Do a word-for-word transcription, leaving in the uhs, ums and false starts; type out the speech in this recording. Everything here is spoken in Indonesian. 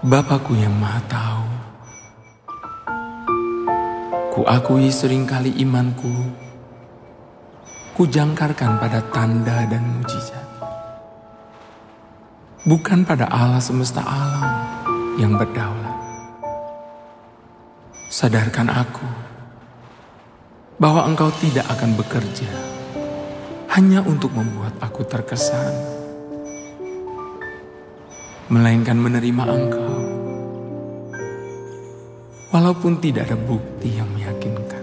Bapakku yang Maha Tahu, kuakui seringkali imanku kujangkarkan pada tanda dan mujizat, bukan pada Allah semesta alam yang berdaulat. Sadarkan aku bahwa Engkau tidak akan bekerja hanya untuk membuat aku terkesan, melainkan menerima Engkau walaupun tidak ada bukti yang meyakinkan.